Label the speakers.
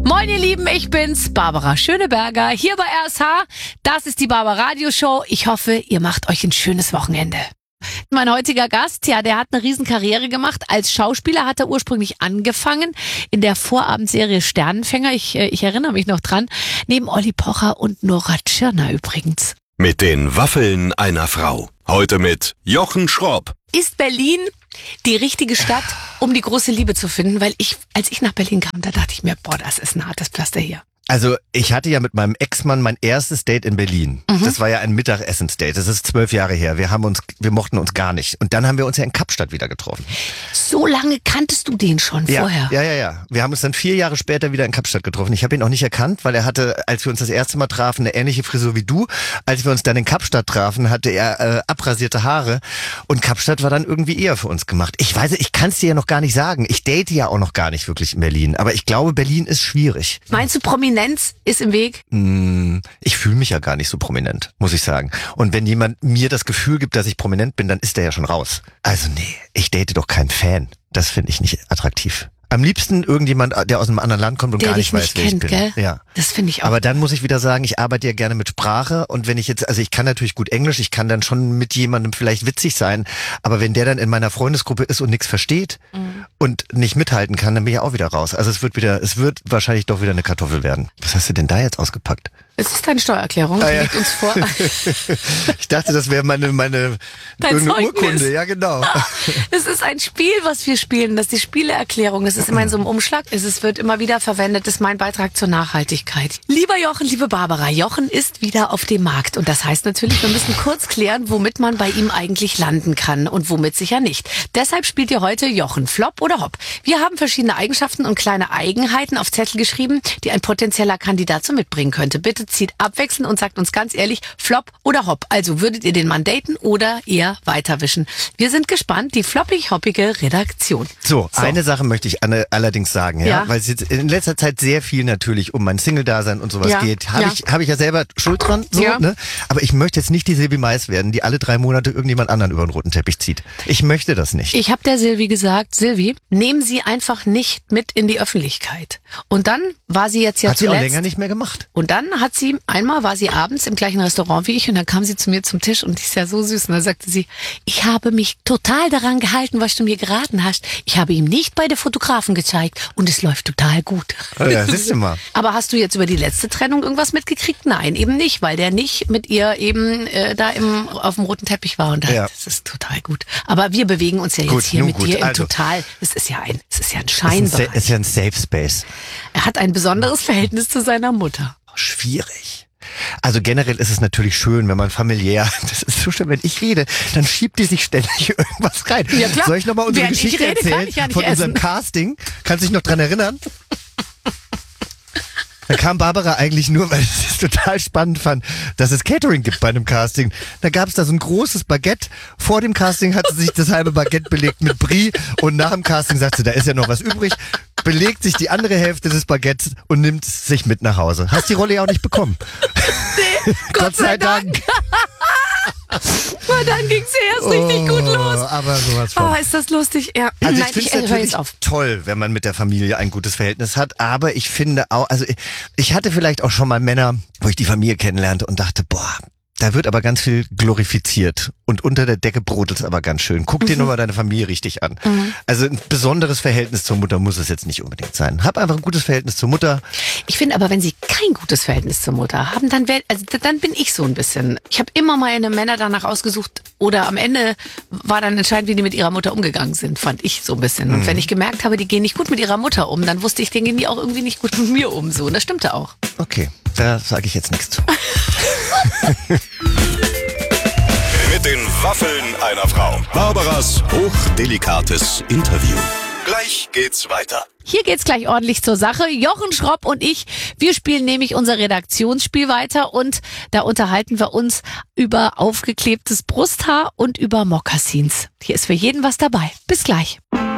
Speaker 1: Moin ihr Lieben, ich bin's, Barbara Schöneberger, hier bei RSH. Das ist die Barbara Radioshow. Ich hoffe, ihr macht euch ein schönes Wochenende. Mein heutiger Gast, ja, der hat eine Riesenkarriere gemacht. Als Schauspieler hat er ursprünglich angefangen in der Vorabendserie Sternenfänger. Ich erinnere mich noch dran. Neben Olli Pocher und Nora Tschirner übrigens.
Speaker 2: Mit den Waffeln einer Frau. Heute mit Jochen Schropp.
Speaker 1: Ist Berlin die richtige Stadt, um die große Liebe zu finden? Weil als ich nach Berlin kam, da dachte ich mir, boah, das ist ein hartes Pflaster hier.
Speaker 3: Also ich hatte ja mit meinem Ex-Mann mein erstes Date in Berlin. Das war ja ein Mittagessensdate. Das ist 12 Jahre her. Wir mochten uns gar nicht. Und dann haben wir uns ja in Kapstadt wieder getroffen.
Speaker 1: So lange kanntest du den schon vorher?
Speaker 3: Ja. Wir haben uns dann 4 Jahre später wieder in Kapstadt getroffen. Ich habe ihn auch nicht erkannt, weil er hatte, als wir uns das erste Mal trafen, eine ähnliche Frisur wie du. Als wir uns dann in Kapstadt trafen, hatte er abrasierte Haare. Und Kapstadt war dann irgendwie eher für uns gemacht. Ich kann es dir ja noch gar nicht sagen. Ich date ja auch noch gar nicht wirklich in Berlin. Aber ich glaube, Berlin ist schwierig.
Speaker 1: Meinst du, Prominenz ist im Weg?
Speaker 3: Ich fühle mich ja gar nicht so prominent, muss ich sagen. Und wenn jemand mir das Gefühl gibt, dass ich prominent bin, dann ist der ja schon raus. Also nee, ich date doch keinen Fan. Das finde ich nicht attraktiv. Am liebsten irgendjemand, der aus einem anderen Land kommt und
Speaker 1: der
Speaker 3: gar nicht weiß, wer ich bin.
Speaker 1: Gell?
Speaker 3: Ja.
Speaker 1: Das finde ich auch.
Speaker 3: Aber dann muss ich wieder sagen, ich arbeite ja gerne mit Sprache und wenn ich jetzt, also ich kann natürlich gut Englisch, ich kann dann schon mit jemandem vielleicht witzig sein, aber wenn der dann in meiner Freundesgruppe ist und nichts versteht und nicht mithalten kann, dann bin ich auch wieder raus. Also es wird wahrscheinlich doch wieder eine Kartoffel werden. Was hast du denn da jetzt ausgepackt?
Speaker 1: Es ist deine Steuererklärung, die liegt uns vor.
Speaker 3: Ich dachte, das wäre meine irgendeine Urkunde. Ja, genau.
Speaker 1: Es ist ein Spiel, was wir spielen. Das ist die Spieleerklärung. Das ist immer in so einem Umschlag. Es wird immer wieder verwendet. Das ist mein Beitrag zur Nachhaltigkeit. Lieber Jochen, liebe Barbara, Jochen ist wieder auf dem Markt. Und das heißt natürlich, wir müssen kurz klären, womit man bei ihm eigentlich landen kann und womit sicher nicht. Deshalb spielt ihr heute Jochen, Flop oder Hop. Wir haben verschiedene Eigenschaften und kleine Eigenheiten auf Zettel geschrieben, die ein potenzieller Kandidat so mitbringen könnte. Bitte zieht abwechselnd und sagt uns ganz ehrlich, Flop oder Hop. Also würdet ihr den Mann daten oder eher weiterwischen? Wir sind gespannt, die floppig-hoppige Redaktion.
Speaker 3: So, eine Sache möchte ich allerdings sagen, ja, weil es jetzt in letzter Zeit sehr viel natürlich um mein Single-Dasein und sowas geht. Habe ich ja selber Schuld dran, so, ne? Aber ich möchte jetzt nicht die Silvi Mais werden, die alle 3 Monate irgendjemand anderen über den roten Teppich zieht. Ich möchte das nicht.
Speaker 1: Ich habe der Silvi gesagt, Silvi, nehmen Sie einfach nicht mit in die Öffentlichkeit. Und dann war sie jetzt
Speaker 3: hat
Speaker 1: zuletzt...
Speaker 3: sie auch länger nicht mehr gemacht.
Speaker 1: Und dann einmal war sie abends im gleichen Restaurant wie ich und dann kam sie zu mir zum Tisch und die ist ja so süß und dann sagte sie, ich habe mich total daran gehalten, was du mir geraten hast. Ich habe ihm nicht beide Fotografen gezeigt und es läuft total gut.
Speaker 3: Ja, siehst du mal.
Speaker 1: Aber hast du jetzt über die letzte Trennung irgendwas mitgekriegt? Nein, eben nicht, weil der nicht mit ihr eben auf dem roten Teppich war und das ist total gut. Aber wir bewegen uns ja jetzt hier mit dir im Total, es ist ja ein Scheinbereich.
Speaker 3: Es ist ja ein Safe Space.
Speaker 1: Er hat ein besonderes Verhältnis zu seiner Mutter.
Speaker 3: Schwierig. Also generell ist es natürlich schön, wenn man familiär, das ist so schön, wenn ich rede, dann schiebt die sich ständig irgendwas rein.
Speaker 1: Ja, klar.
Speaker 3: Soll ich nochmal unsere Geschichte erzählen von unserem Casting? Kannst du dich noch dran erinnern? Da kam Barbara eigentlich nur, weil sie es total spannend fand, dass es Catering gibt bei einem Casting. Da gab es da so ein großes Baguette. Vor dem Casting hat sie sich das halbe Baguette belegt mit Brie und nach dem Casting sagt sie, da ist ja noch was übrig, belegt sich die andere Hälfte des Baguettes und nimmt es sich mit nach Hause. Hast die Rolle ja auch nicht bekommen.
Speaker 1: Nee, Gott sei Dank. Und dann ging es erst richtig gut los.
Speaker 3: Aber sowas von.
Speaker 1: Oh, ist das lustig. Ja.
Speaker 3: Also
Speaker 1: Nein,
Speaker 3: ich finde es natürlich toll, wenn man mit der Familie ein gutes Verhältnis hat, aber ich finde auch, also ich hatte vielleicht auch schon mal Männer, wo ich die Familie kennenlernte und dachte, boah, da wird aber ganz viel glorifiziert und unter der Decke brodelt es aber ganz schön. Guck dir nur mal deine Familie richtig an. Also ein besonderes Verhältnis zur Mutter muss es jetzt nicht unbedingt sein. Hab einfach ein gutes Verhältnis zur Mutter.
Speaker 1: Ich finde aber, wenn sie kein gutes Verhältnis zur Mutter haben, dann bin ich so ein bisschen. Ich habe immer meine Männer danach ausgesucht oder am Ende war dann entscheidend, wie die mit ihrer Mutter umgegangen sind, fand ich so ein bisschen. Und wenn ich gemerkt habe, die gehen nicht gut mit ihrer Mutter um, dann wusste ich, denen gehen die auch irgendwie nicht gut mit mir um. So. Und das stimmte auch.
Speaker 3: Okay, da sage ich jetzt nichts zu.
Speaker 2: Mit den Waffeln einer Frau. Barbaras hochdelikates Interview. Gleich geht's weiter.
Speaker 1: Hier geht's gleich ordentlich zur Sache. Jochen Schropp und ich, wir spielen nämlich unser Redaktionsspiel weiter und da unterhalten wir uns über aufgeklebtes Brusthaar und über Mokassins. Hier ist für jeden was dabei. Bis gleich.